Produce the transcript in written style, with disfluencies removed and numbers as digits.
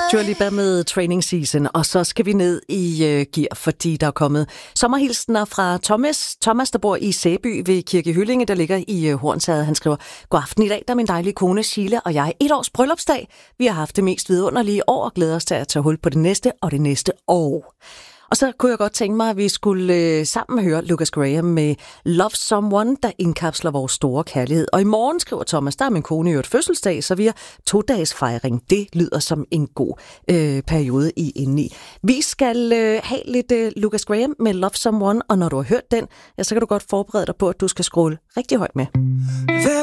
Dua Lipa med Training Season, og så skal vi ned i gear, fordi der er kommet sommerhilsener fra Thomas, der bor i Sæby ved Kirke Hyllinge, der ligger i Hornsherred. Han skriver: God aften i dag, der er min dejlige kone Sheila og jeg 1 års bryllupsdag. Vi har haft det mest vidunderlige år og glæder os til at tage hul på det næste og det næste år. Og så kunne jeg godt tænke mig, at vi skulle sammen høre Lucas Graham med Love Someone, der indkapsler vores store kærlighed. Og i morgen, skriver Thomas, der er min kone i et fødselsdag, så vi har 2-dages fejring. Det lyder som en god periode i indeni. Vi skal have lidt Lucas Graham med Love Someone, og når du har hørt den, ja, så kan du godt forberede dig på, at du skal scrolle rigtig højt med.